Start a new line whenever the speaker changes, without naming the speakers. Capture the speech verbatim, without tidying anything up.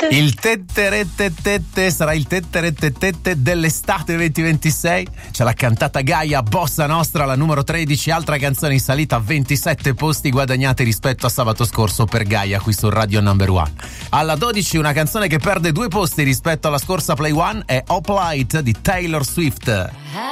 Il tetterettetette sarà il tetterettetette dell'estate duemilaventisei. Ce l'ha cantata Gaia, Bossa Nostra, la numero tredici, altra canzone in salita a ventisette posti guadagnati rispetto a sabato scorso per Gaia qui su Radio Number One. Alla dodici una canzone che perde due posti rispetto alla scorsa Play One è Hoplite di Taylor Swift.